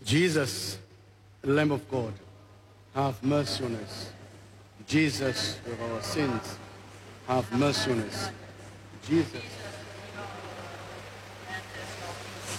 Jesus, the Lamb of God, have mercy on us. Jesus, with our sins, have mercy on us. Jesus.